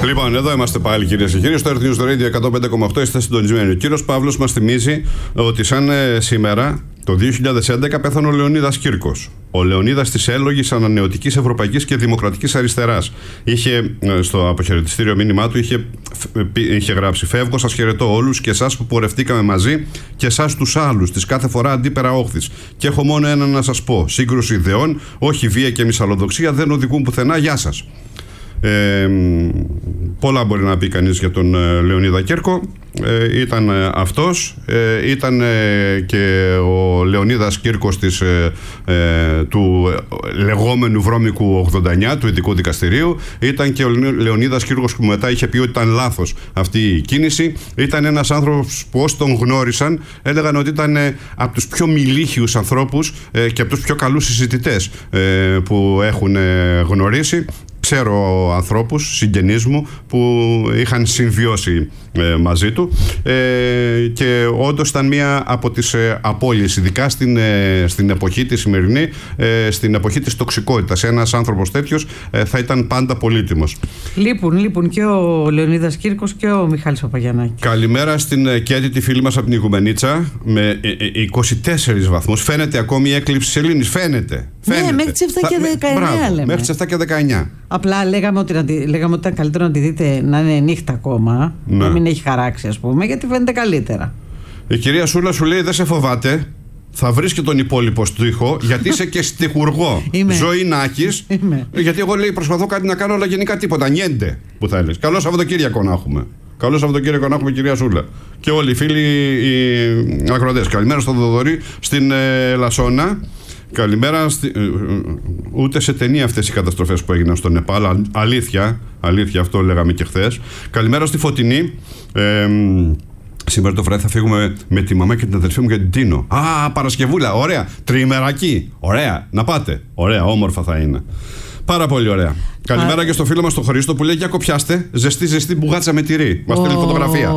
Λοιπόν, εδώ είμαστε πάλι, κυρίες και κύριοι, στο Earth News Radio 105,8. Είστε συντονισμένοι. Ο κύριος Παύλος μας θυμίζει ότι σαν σήμερα, το 2011, πέθανε ο Λεωνίδας Κύρκος. Ο Λεωνίδας της έλογης ανανεωτικής ευρωπαϊκής και δημοκρατικής αριστεράς. Είχε στο αποχαιρετιστήριο μήνυμά του είχε γράψει: «Φεύγω, σας χαιρετώ όλους και εσάς που πορευτήκαμε μαζί και εσάς τους άλλους, της κάθε φορά αντίπερα όχθης. Και έχω μόνο ένα να σας πω: σύγκρουση ιδεών, όχι βία και μυσαλλοδοξία, δεν οδηγούν πουθενά. Γεια σας». Πολλά μπορεί να πει κανείς για τον Λεωνίδα Κύρκο. Ήταν αυτός, ήταν και ο Λεωνίδας Κύρκος του λεγόμενου βρώμικου 89 του Ειδικού Δικαστηρίου. Ήταν και ο Λεωνίδας Κύρκος που μετά είχε πει ότι ήταν λάθος αυτή η κίνηση. Ήταν ένας άνθρωπος που όσοι τον γνώρισαν έλεγαν ότι ήταν από τους πιο μιλίχιους ανθρώπους και από τους πιο καλούς συζητητές που έχουν γνωρίσει. Ξέρω ανθρώπους, συγγενείς μου, που είχαν συμβιώσει μαζί του και όντως ήταν μία από τις απώλειες, ειδικά στην εποχή τη σημερινή, στην εποχή της τοξικότητας. Ένας άνθρωπος τέτοιος θα ήταν πάντα πολύτιμος. Λείπουν και ο Λεωνίδας Κύρκος και ο Μιχάλης Παπαγιαννάκης. Καλημέρα στην Κέτη, τη φίλη μας από την Ηγουμενίτσα, με 24 βαθμούς. Φαίνεται ακόμη η έκλειψη της Σελήνης. Φαίνεται. Ναι, μέχρι τις 7 και 19 λέμε. Μέχρι τις 7 και 19. Απλά λέγαμε ότι ήταν καλύτερο να τη δείτε να είναι νύχτα ακόμα, να μην έχει χαράξει, ας πούμε, γιατί φαίνεται καλύτερα. Η κυρία Σούλα σου λέει: δεν σε φοβάται, θα βρεις και τον υπόλοιπο στίχο, γιατί είσαι και στιχουργό. Ζωή να έχεις. Γιατί εγώ, λέει, προσπαθώ κάτι να κάνω, αλλά γενικά τίποτα. Νιέντε, που θα έλεγες. Καλό Σαββατοκύριακο να έχουμε. Καλό Σαββατοκύριακο να έχουμε, κυρία Σούλα. Και όλοι οι φίλοι οι ακροατές. Καλημέρα στον Θοδωρή στην Λασσόνα. Καλημέρα. Ούτε σε ταινία αυτές οι καταστροφές που έγιναν στο Νεπάλ. Αλήθεια, αυτό λέγαμε και χθες. Καλημέρα στη Φωτεινή. Σήμερα το βράδυ θα φύγουμε με τη μαμά και την αδελφή μου για την Τίνο. Παρασκευούλα, ωραία. Τριημεράκι. Ωραία. Να πάτε. Ωραία, όμορφα θα είναι. Πάρα πολύ ωραία. Καλημέρα και στο φίλο μας τον Χρήστο που λέει: για κοπιάστε. Ζεστή μπουγάτσα με τυρί. Μας στέλνει φωτογραφία.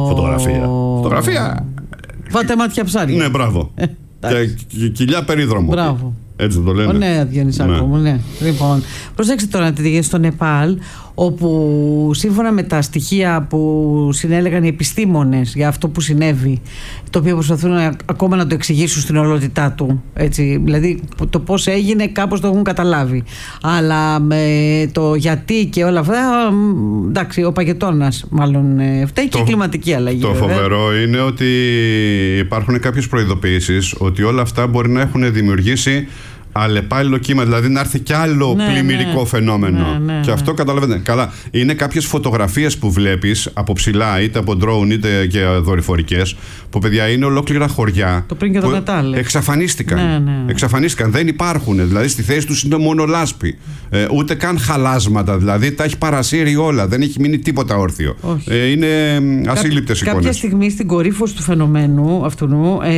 Φωτογραφία. Βάτε μάτια ψάρια. Ναι, μπράβο. Και κοιλιά περίδρομο. Μπράβο. Έτσι δεν το λένε. Ναι, Διονυσάκο μου, ναι. Λοιπόν, προσέξτε τώρα τι γίνεται στο Νεπάλ, όπου σύμφωνα με τα στοιχεία που συνέλεγαν οι επιστήμονες για αυτό που συνέβη, το οποίο προσπαθούν ακόμα να το εξηγήσουν στην ολότητά του, έτσι, δηλαδή το πώς έγινε κάπως το έχουν καταλάβει, αλλά με το γιατί και όλα αυτά, εντάξει, ο Παγετώνας μάλλον φταίει και η κλιματική αλλαγή. Το φοβερό είναι ότι υπάρχουν κάποιες προειδοποιήσεις ότι όλα αυτά μπορεί να έχουν δημιουργήσει αλλεπάλληλο κύμα, δηλαδή να έρθει κι άλλο πλημμυρικό φαινόμενο. Και αυτό καταλαβαίνετε. Καλά, είναι κάποιες φωτογραφίες που βλέπεις από ψηλά, είτε από ντρόουν είτε και δορυφορικές, που, παιδιά, είναι ολόκληρα χωριά. Το πριν και το μετά, εξαφανίστηκαν. Εξαφανίστηκαν, δεν υπάρχουν. Δηλαδή στη θέση τους είναι μόνο λάσπη. Ούτε καν χαλάσματα, δηλαδή τα έχει παρασύρει όλα. Δεν έχει μείνει τίποτα όρθιο. Είναι ασύλληπτες εικόνες. Κάποια στιγμή στην κορύφωση του φαινομένου αυτού,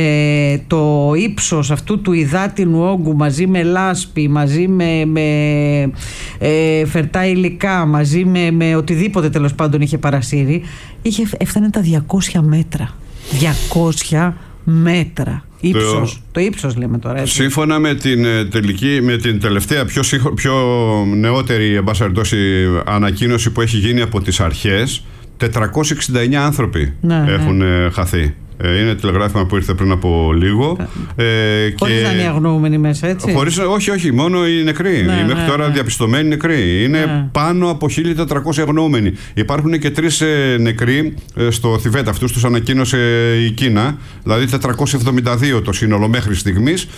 το ύψος αυτού του υδάτινου όγκου μαζί με λάσπη, μαζί με φερτά υλικά, μαζί με οτιδήποτε τέλος πάντων είχε παρασύρει, έφτανε τα 200 μέτρα. 200 μέτρα. Το ύψος λέμε τώρα. Έτσι. Σύμφωνα με την τελευταία πιο νεότερη, εν πάση περιπτώσει, ανακοίνωση που έχει γίνει από τις αρχές, 469 άνθρωποι έχουν χαθεί. Είναι τηλεγράφημα που ήρθε πριν από λίγο. Χωρίς να είναι αγνοούμενοι μέσα, έτσι. Όχι, μόνο οι νεκροί. Οι μέχρι τώρα διαπιστωμένοι νεκροί. Είναι πάνω από 1.400 αγνοούμενοι. Υπάρχουν και 3 νεκροί στο Θιβέτ. Αυτούς τους ανακοίνωσε η Κίνα. Δηλαδή 472 το σύνολο μέχρι στιγμής.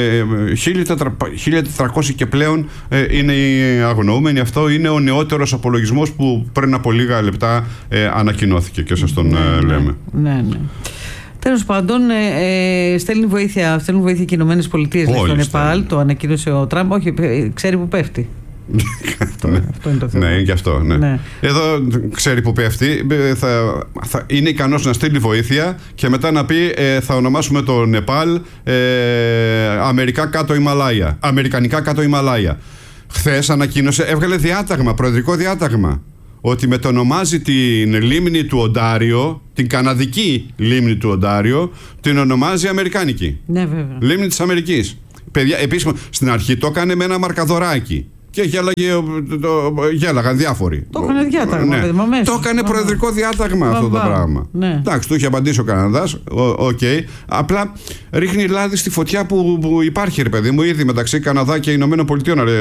1.400 και πλέον είναι οι αγνοούμενοι. Αυτό είναι ο νεότερος απολογισμός που πριν από λίγα λεπτά ανακοινώθηκε και σας τον λέμε. Ναι. Τέλος πάντων, στέλνουν βοήθεια και οι Ηνωμένες Πολιτείες στο Νεπάλ. Το ανακοίνωσε ο Τραμπ. Όχι, ξέρει που πέφτει. Αυτό είναι το θέμα. Ναι, είναι και αυτό. Ναι. Εδώ ξέρει που πέφτει. Είναι ικανός να στείλει βοήθεια και μετά να πει: θα ονομάσουμε το Νεπάλ Αμερικανικά κάτω Ιμαλάια. Χθες ανακοίνωσε, έβγαλε διάταγμα, προεδρικό διάταγμα, ότι μετονομάζει την λίμνη του Οντάριο, την καναδική λίμνη του Οντάριο, την ονομάζει Αμερικάνικη. Ναι, βέβαια. Λίμνη της Αμερικής. Παιδιά, επίσημα, στην αρχή το έκανε με ένα μαρκαδοράκι. Και γέλαγαν διάφοροι. Το έκανε διάταγμα, ναι. Το έκανε προεδρικό διάταγμα αυτό το πράγμα. Ναι. Εντάξει, του είχε απαντήσει ο Καναδάς. Okay. Απλά ρίχνει λάδι στη φωτιά που υπάρχει, ρε παιδί μου, ήδη μεταξύ Καναδά και Ηνωμένων Πολιτειών.